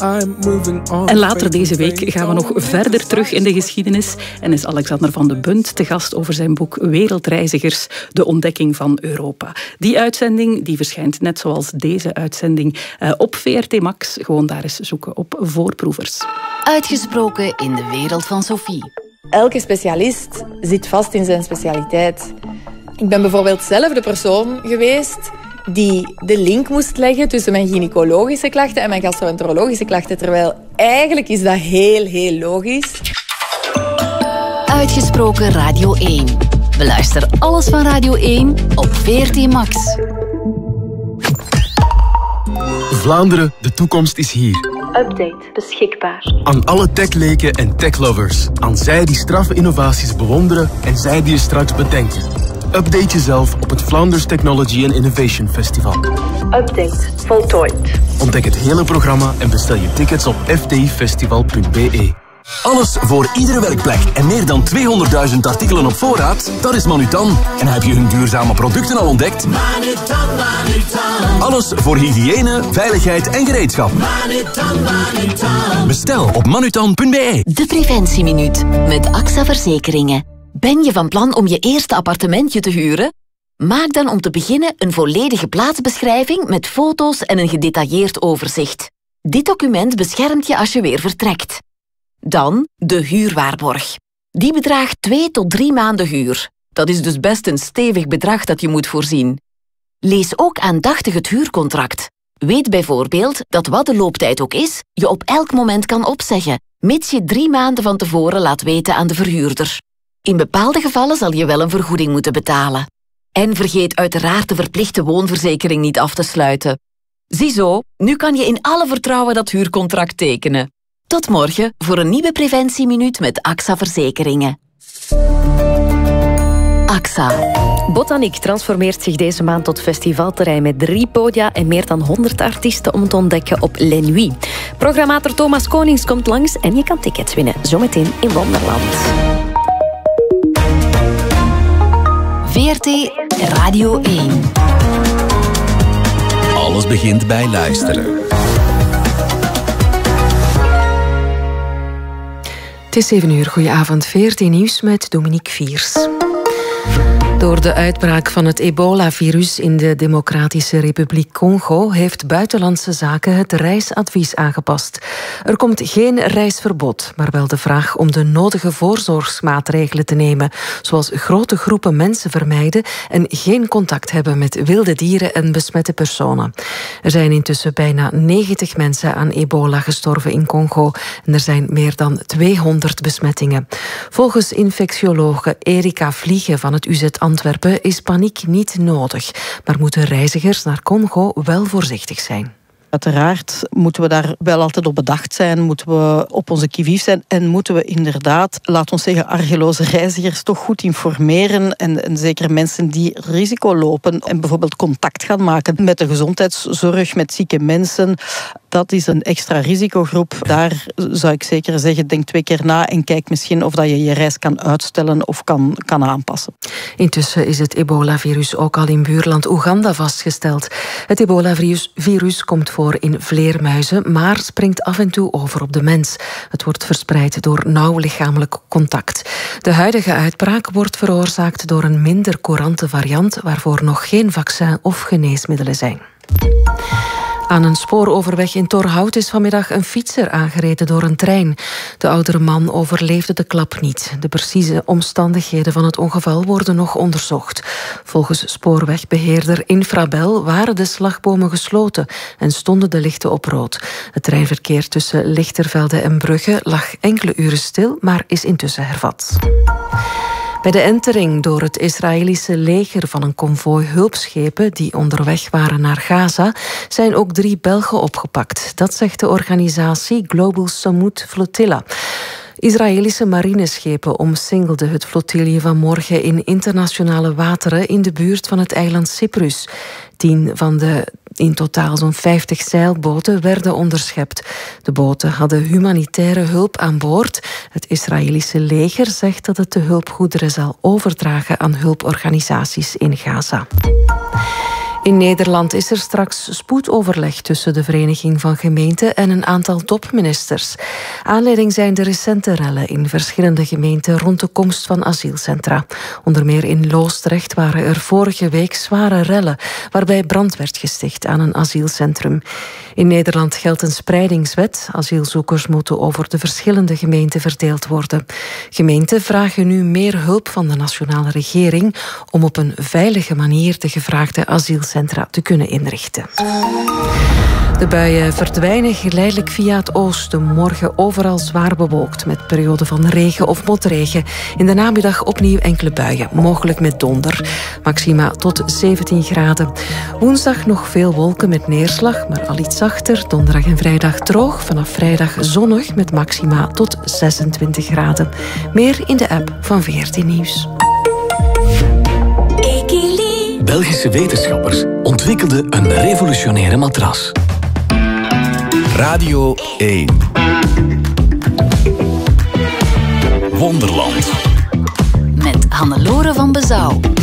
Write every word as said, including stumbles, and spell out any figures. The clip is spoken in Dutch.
En later deze week gaan we nog verder terug in de geschiedenis en is Alexander van de Bunt te gast over zijn boek Wereldreizigers, de ontdekking van Europa. Die uitzending die verschijnt net zoals deze uitzending op V R T Max. Gewoon daar eens zoeken op Voorproevers. Uitgesproken in de wereld van Sophie. Elke specialist zit vast in zijn specialiteit. Ik ben bijvoorbeeld zelf de persoon geweest die de link moest leggen tussen mijn gynaecologische klachten en mijn gastroenterologische klachten. Terwijl eigenlijk is dat heel, heel logisch. Uitgesproken Radio één. Beluister alles van Radio één op V R T Max. Vlaanderen, de toekomst is hier. Update beschikbaar. Aan alle techleken en techlovers. Aan zij die straffe innovaties bewonderen en zij die je straks bedenken. Update jezelf op het Flanders Technology and Innovation Festival. Update voltooid. Ontdek het hele programma en bestel je tickets op f t i festival punt b e. Alles voor iedere werkplek en meer dan tweehonderdduizend artikelen op voorraad? Dat is Manutan. En heb je hun duurzame producten al ontdekt? Manutan, Manutan. Alles voor hygiëne, veiligheid en gereedschap. Manutan, Manutan. Bestel op manutan punt b e. De Preventieminuut met A X A Verzekeringen. Ben je van plan om je eerste appartementje te huren? Maak dan om te beginnen een volledige plaatsbeschrijving met foto's en een gedetailleerd overzicht. Dit document beschermt je als je weer vertrekt. Dan de huurwaarborg. Die bedraagt twee tot drie maanden huur. Dat is dus best een stevig bedrag dat je moet voorzien. Lees ook aandachtig het huurcontract. Weet bijvoorbeeld dat wat de looptijd ook is, je op elk moment kan opzeggen, mits je drie maanden van tevoren laat weten aan de verhuurder. In bepaalde gevallen zal je wel een vergoeding moeten betalen. En vergeet uiteraard de verplichte woonverzekering niet af te sluiten. Ziezo, nu kan je in alle vertrouwen dat huurcontract tekenen. Tot morgen voor een nieuwe Preventieminuut met A X A Verzekeringen. A X A. Botaniek transformeert zich deze maand tot festivalterrein met drie podia en meer dan honderd artiesten om te ontdekken op Les Nuits. Programmator Thomas Konings komt langs en je kan tickets winnen. Zometeen in Wonderland. V R T Radio één. Alles begint bij luisteren. Het is zeven uur. Goedenavond. V R T Nieuws met Dominique Viers. Door de uitbraak van het ebola-virus in de Democratische Republiek Congo heeft Buitenlandse Zaken het reisadvies aangepast. Er komt geen reisverbod, maar wel de vraag om de nodige voorzorgsmaatregelen te nemen, zoals grote groepen mensen vermijden en geen contact hebben met wilde dieren en besmette personen. Er zijn intussen bijna negentig mensen aan ebola gestorven in Congo en er zijn meer dan tweehonderd besmettingen. Volgens infectiologe Erika Vliegen van het U Z Antwerpen is paniek niet nodig, maar moeten reizigers naar Congo wel voorzichtig zijn. Uiteraard moeten we daar wel altijd op bedacht zijn, moeten we op onze qui-vive zijn en moeten we inderdaad, laat ons zeggen, argeloze reizigers toch goed informeren en, en zeker mensen die risico lopen en bijvoorbeeld contact gaan maken met de gezondheidszorg, met zieke mensen. Dat is een extra risicogroep. Daar zou ik zeker zeggen, denk twee keer na en kijk misschien of dat je je reis kan uitstellen of kan, kan aanpassen. Intussen is het ebola-virus ook al in buurland Oeganda vastgesteld. Het ebola-virus komt voor in vleermuizen, maar springt af en toe over op de mens. Het wordt verspreid door nauw lichamelijk contact. De huidige uitbraak wordt veroorzaakt door een minder courante variant waarvoor nog geen vaccin of geneesmiddelen zijn. Aan een spooroverweg in Torhout is vanmiddag een fietser aangereden door een trein. De oudere man overleefde de klap niet. De precieze omstandigheden van het ongeval worden nog onderzocht. Volgens spoorwegbeheerder Infrabel waren de slagbomen gesloten en stonden de lichten op rood. Het treinverkeer tussen Lichtervelde en Brugge lag enkele uren stil, maar is intussen hervat. Bij de entering door het Israëlische leger van een konvooi hulpschepen die onderweg waren naar Gaza zijn ook drie Belgen opgepakt. Dat zegt de organisatie Global Samud Flotilla. Israëlische marineschepen omsingelden het flotilje vanmorgen in internationale wateren in de buurt van het eiland Cyprus. Tien van de in totaal zo'n vijftig zeilboten werden onderschept. De boten hadden humanitaire hulp aan boord. Het Israëlische leger zegt dat het de hulpgoederen zal overdragen aan hulporganisaties in Gaza. In Nederland is er straks spoedoverleg tussen de Vereniging van Gemeenten en een aantal topministers. Aanleiding zijn de recente rellen in verschillende gemeenten rond de komst van asielcentra. Onder meer in Loosdrecht waren er vorige week zware rellen, waarbij brand werd gesticht aan een asielcentrum. In Nederland geldt een spreidingswet. Asielzoekers moeten over de verschillende gemeenten verdeeld worden. Gemeenten vragen nu meer hulp van de nationale regering om op een veilige manier de gevraagde asielcentra te kunnen inrichten. De buien verdwijnen geleidelijk via het oosten. Morgen overal zwaar bewolkt met perioden van regen of motregen. In de namiddag opnieuw enkele buien, mogelijk met donder. Maxima tot zeventien graden. Woensdag nog veel wolken met neerslag, maar al iets zachter. Donderdag en vrijdag droog. Vanaf vrijdag zonnig met maxima tot zesentwintig graden. Meer in de app van V R T Nieuws. Belgische wetenschappers ontwikkelden een revolutionaire matras. Radio één. Wonderland. Met Hannelore van Bezouw.